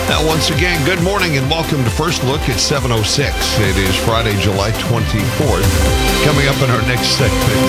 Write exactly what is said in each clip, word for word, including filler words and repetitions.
Now, once again, good morning and welcome to First Look at seven oh six. It is Friday, July twenty-fourth. Coming up in our next segment,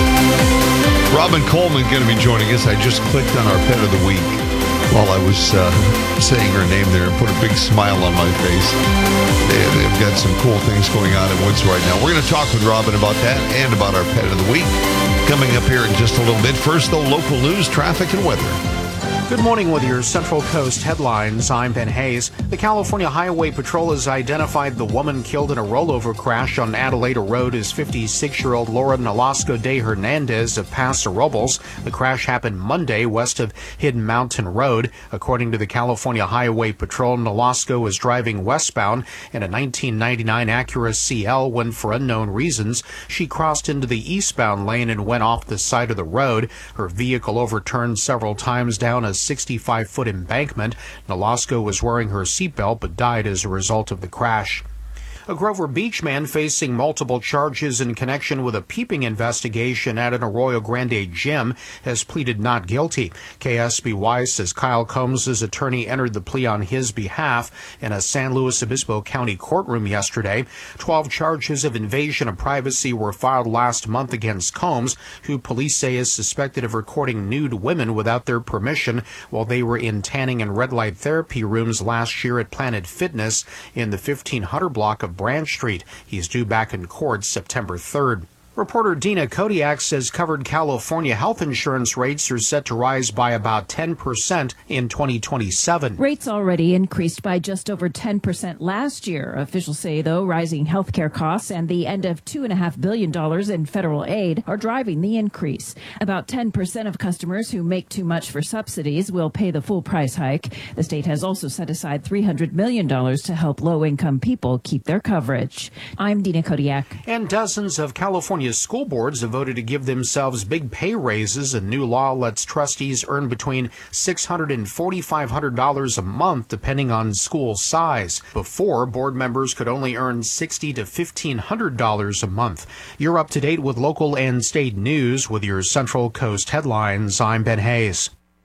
Robin Coleman going to be joining us. I just clicked on our Pet of the Week while I was uh, saying her name there and put a big smile on my face. They, they've got some cool things going on in Woods right now. We're going to talk with Robin about that and about our Pet of the Week coming up here in just a little bit. First, though, local news, traffic, and weather. Good morning with your Central Coast headlines. I'm Ben Hayes. The California Highway Patrol has identified the woman killed in a rollover crash on Adelaide Road as fifty-six-year-old Laura Nolasco de Hernandez of Paso Robles. The crash happened Monday west of Hidden Mountain Road. According to the California Highway Patrol, Nolasco was driving westbound in a nineteen ninety-nine Acura C L when, for unknown reasons, she crossed into the eastbound lane and went off the side of the road. Her vehicle overturned several times down a sixty-five-foot embankment. Nolasco was wearing her seatbelt but died as a result of the crash. A Grover Beach man facing multiple charges in connection with a peeping investigation at an Arroyo Grande gym has pleaded not guilty. K S B Y says Kyle Combs' attorney entered the plea on his behalf in a San Luis Obispo County courtroom yesterday. Twelve charges of invasion of privacy were filed last month against Combs, who police say is suspected of recording nude women without their permission while they were in tanning and red light therapy rooms last year at Planet Fitness in the fifteen hundred block of Branch Street. He's due back in court September third. Reporter Dina Kodiak says covered California health insurance rates are set to rise by about ten percent in twenty twenty-seven. Rates already increased by just over ten percent last year. Officials say, though, rising health care costs and the end of two point five billion dollars in federal aid are driving the increase. About ten percent of customers who make too much for subsidies will pay the full price hike. The state has also set aside three hundred million dollars to help low-income people keep their coverage. I'm Dina Kodiak. And dozens of California school boards have voted to give themselves big pay raises. A new law lets trustees earn between six hundred dollars and four thousand five hundred dollars a month, depending on school size. Before, board members could only earn sixty dollars to fifteen hundred dollars a month. You're up to date with local and state news with your Central Coast headlines. I'm Ben Hayes.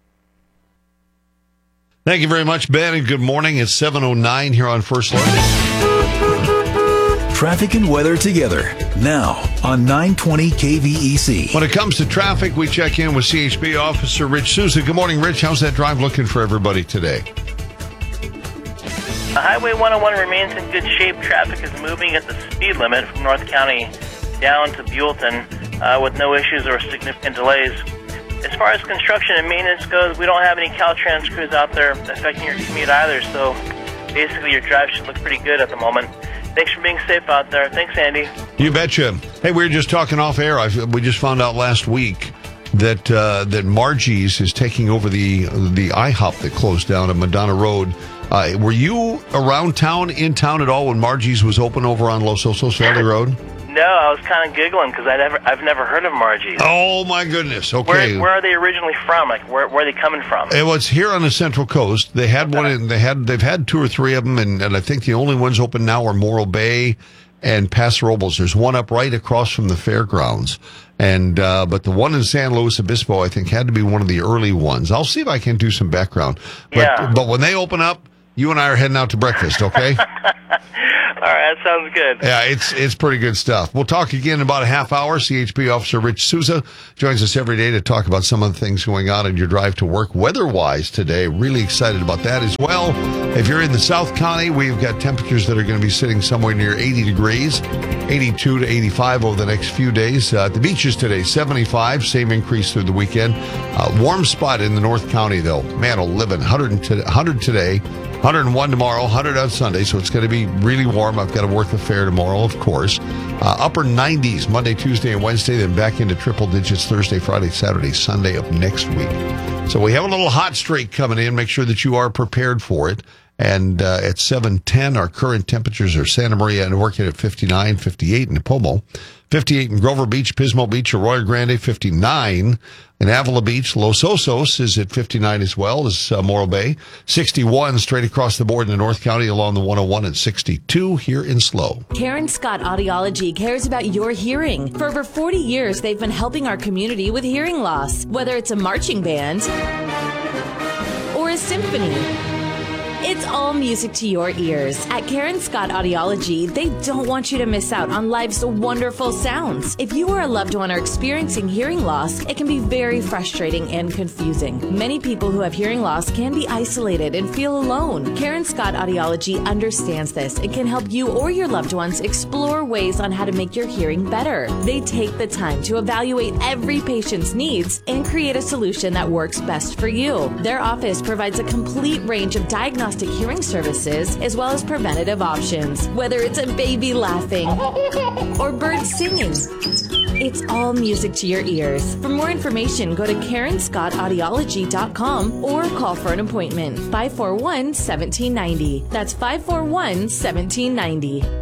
Thank you very much, Ben, and good morning. It's seven oh nine here on First Look. Traffic and weather together now on nine twenty K V E C. When it comes to traffic, we check in with C H P Officer Rich Souza. Good morning, Rich. How's that drive looking for everybody today? The Highway one oh one remains in good shape. Traffic is moving at the speed limit from North County down to Buellton uh, with no issues or significant delays. As far as construction and maintenance goes, we don't have any Caltrans crews out there affecting your commute either, so basically your drive should look pretty good at the moment. Thanks for being safe out there. Thanks, Andy. You betcha. Hey, we were just talking off air. I, we just found out last week that uh, that Margie's is taking over the the IHOP that closed down at Madonna Road. Uh, were you around town, in town at all when Margie's was open over on Los Osos Valley Road? No, I was kind of giggling because I never, I've never heard of Margie's. Oh my goodness! Okay, where, where are they originally from? Like, where, where are they coming from? It was here on the Central Coast. They had okay. one. In, they had they've had two or three of them, and, and I think the only ones open now are Morro Bay and Paso Robles. There's one up right across from the fairgrounds, and uh, but the one in San Luis Obispo, I think, had to be one of the early ones. I'll see if I can do some background. But, yeah. But when they open up, you and I are heading out to breakfast. Okay. All right, that sounds good. Yeah, it's it's pretty good stuff. We'll talk again in about a half hour. C H P Officer Rich Souza joins us every day to talk about some of the things going on in your drive to work weather-wise today. Really excited about that as well. If you're in the South County, we've got temperatures that are going to be sitting somewhere near eighty degrees, eighty-two to eighty-five over the next few days. Uh, the beaches today, seventy-five, same increase through the weekend. Uh, warm spot in the North County, though. Man, oh, living one hundred today. one hundred one tomorrow, one hundred on Sunday, so it's going to be really warm. I've got to work the fair tomorrow, of course. Uh, upper nineties Monday, Tuesday, and Wednesday, then back into triple digits Thursday, Friday, Saturday, Sunday of next week. So we have a little hot streak coming in. Make sure that you are prepared for it. And uh, at seven ten, our current temperatures are Santa Maria and working at fifty-nine, fifty-eight in Pomo, fifty-eight in Grover Beach, Pismo Beach, Arroyo Grande, fifty-nine. In Avila Beach, Los Osos is at fifty-nine as well as uh, Morro Bay. sixty-one straight across the board in the North County along the one oh one, and sixty-two here in Slow. Karen Scott Audiology cares about your hearing. For over forty years, they've been helping our community with hearing loss, whether it's a marching band or a symphony. It's all music to your ears. At Karen Scott Audiology, they don't want you to miss out on life's wonderful sounds. If you or a loved one are experiencing hearing loss, it can be very frustrating and confusing. Many people who have hearing loss can be isolated and feel alone. Karen Scott Audiology understands this and can help you or your loved ones explore ways on how to make your hearing better. They take the time to evaluate every patient's needs and create a solution that works best for you. Their office provides a complete range of diagnostic hearing services as well as preventative options, whether it's a baby laughing or birds singing. It's all music to your ears. For more information, go to Karen Scott Audiology dot com or call for an appointment. five four one, one seven nine zero. That's five four one, one seven nine zero.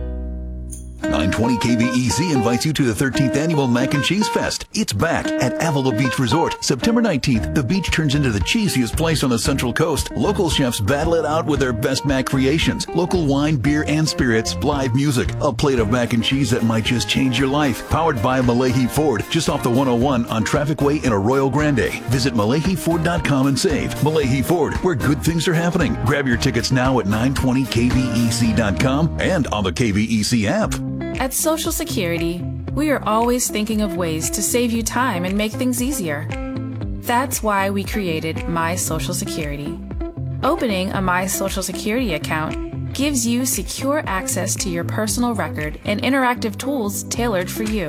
nine twenty K V E C invites you to the thirteenth Annual Mac and Cheese Fest. It's back at Avila Beach Resort. September nineteenth, the beach turns into the cheesiest place on the Central Coast. Local chefs battle it out with their best mac creations. Local wine, beer, and spirits, live music, a plate of mac and cheese that might just change your life. Powered by Malahi Ford, just off the one oh one on Traffic Way in Arroyo Grande. Visit Malahi Ford dot com and save. Malahi Ford, where good things are happening. Grab your tickets now at nine twenty K V E C dot com and on the K V E C app. At Social Security, we are always thinking of ways to save you time and make things easier. That's why we created My Social Security. Opening a My Social Security account gives you secure access to your personal record and interactive tools tailored for you.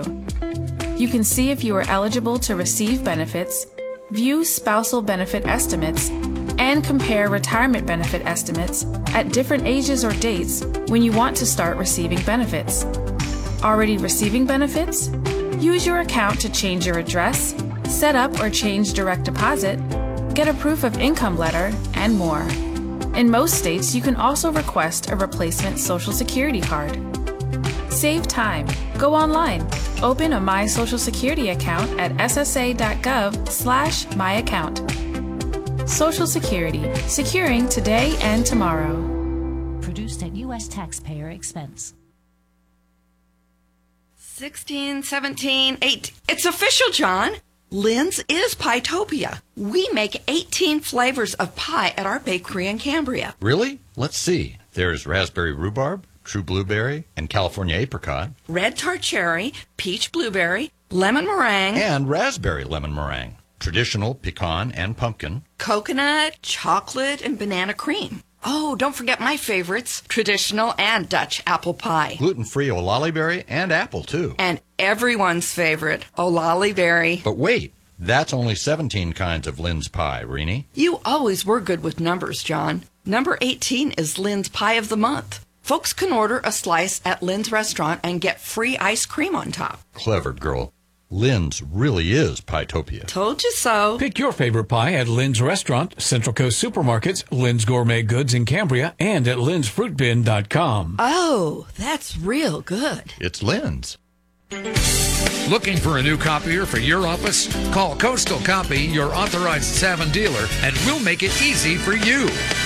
You can see if you are eligible to receive benefits, view spousal benefit estimates, and compare retirement benefit estimates at different ages or dates when you want to start receiving benefits. Already receiving benefits? Use your account to change your address, set up or change direct deposit, get a proof of income letter, and more. In most states, you can also request a replacement Social Security card. Save time. Go online. Open a My Social Security account at S S A dot gov slash my account. Social Security, securing today and tomorrow. Produced at U S taxpayer expense. sixteen, seventeen, eight. It's official, John. Lynn's is Pietopia. We make eighteen flavors of pie at our bakery in Cambria. Really? Let's see. There's raspberry rhubarb, true blueberry, and California apricot. Red tart cherry, peach blueberry, lemon meringue. And raspberry lemon meringue. Traditional pecan and pumpkin. Coconut, chocolate, and banana cream. Oh, don't forget my favorites, traditional and Dutch apple pie. Gluten-free olali berry and apple, too. And everyone's favorite, olali berry. But wait, that's only seventeen kinds of Lynn's pie, Rini. You always were good with numbers, John. Number eighteen is Lynn's Pie of the Month. Folks can order a slice at Lynn's restaurant and get free ice cream on top. Clever girl. Lynn's really is Pietopia. Told you so. Pick your favorite pie at Lynn's Restaurant, Central Coast Supermarkets, Lynn's Gourmet Goods in Cambria, and at Lynn's Fruit Bin dot com. Oh, that's real good. It's Lynn's. Looking for a new copier for your office? Call Coastal Copy, your authorized Savin dealer, and we'll make it easy for you.